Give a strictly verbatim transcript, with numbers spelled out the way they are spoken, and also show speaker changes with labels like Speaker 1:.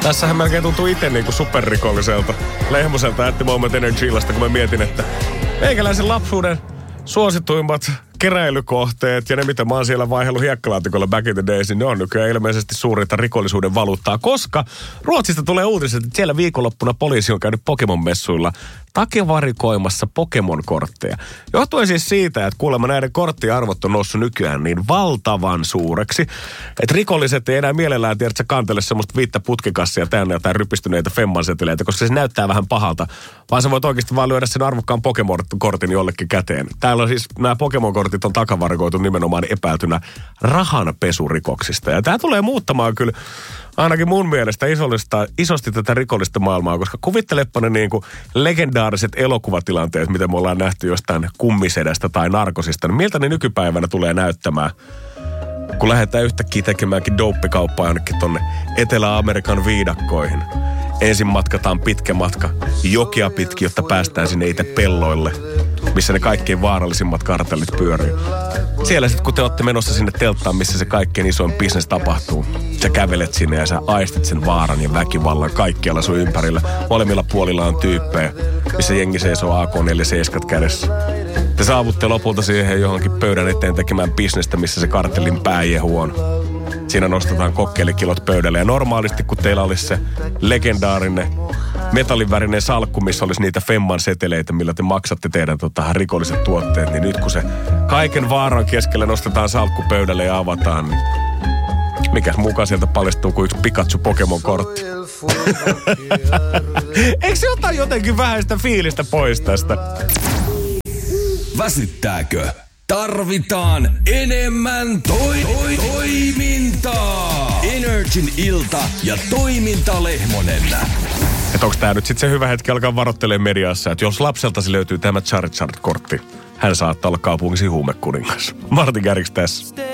Speaker 1: Tässähän melkein tuntuu itse niinku superrikolliselta. Lehmoselta at the moment energy-illasta, kun mä mietin, että meikäläisen lapsuuden suosituimmat keräilykohteet ja ne, mitä mä oon siellä vaihdellut hiekkalaatikolla back in the days, niin ne on nykyään ilmeisesti suurinta rikollisuuden valuuttaa, koska Ruotsista tulee uutiset, että siellä viikonloppuna poliisi on käynyt Pokemon-messuilla takevarikoimassa Pokemon-kortteja. Johtuen siis siitä, että kuulemma näiden korttien arvot on noussut nykyään niin valtavan suureksi, että rikolliset ei enää mielellään tiedä, että sä kantele semmoista viittä putkikassia täynnä jotain rypistyneitä femmanseteleitä, koska se näyttää vähän pahalta, vaan sä voit oikeasti vaan lyödä sen arvokkaan Pokemon-kortin jollekin käteen. Täällä on siis nämä Pokemon-kortit on takavarikoitu nimenomaan epäiltynä rahanpesurikoksista. Ja tää tulee muuttamaan kyllä ainakin mun mielestä isollista, isosti tätä rikollista maailmaa, koska kuvittelepa ne niin kuin legendaariset elokuvatilanteet, mitä me ollaan nähty jostain kummisedästä tai narkosista, niin miltä ne nykypäivänä tulee näyttämään, kun lähdetään yhtäkkiä tekemäänkin douppikauppaa jonnekin tonne Etelä-Amerikan viidakkoihin. Ensin matkataan pitkä matka jokia pitkin, jotta päästään sinne itse pelloille, missä ne kaikkein vaarallisimmat kartellit pyörii. Siellä sitten, kun te olette menossa sinne telttaan, missä se kaikkein isoin business tapahtuu, sä kävelet sinne ja sä aistit sen vaaran ja väkivallan kaikkialla sun ympärillä. Molemmilla puolilla on tyyppejä, missä jengi seisoo A K neljäkymmentäseitsemän kädessä. Te saavutte lopulta siihen johonkin pöydän eteen tekemään bisnestä, missä se kartellin pääjehu on. Siinä nostetaan kokkeelikilot pöydälle. Ja normaalisti, kun teillä olisi se legendaarinen metallinvärinen salkku, missä olisi niitä femman seteleitä, millä te maksatte teidän tota, rikolliset tuotteet, niin nyt kun se kaiken vaaran keskellä nostetaan salkku pöydälle ja avataan, niin mikäs mukaan sieltä paljastuu kuin yksi Pikachu Pokemon-kortti. Eikö se ota jotenkin vähän sitä fiilistä pois tästä?
Speaker 2: Väsyttääkö? Tarvitaan enemmän toi, toi, toimintaa. Energin ilta ja toiminta Lehmonen.
Speaker 1: Että onko tää nyt sit se hyvä hetki alkaa varoittelemaan mediassa, että jos lapseltasi löytyy tämä Charizard-kortti, hän saattaa olla kaupungisi huumekuningas. Martin Garrix tässä.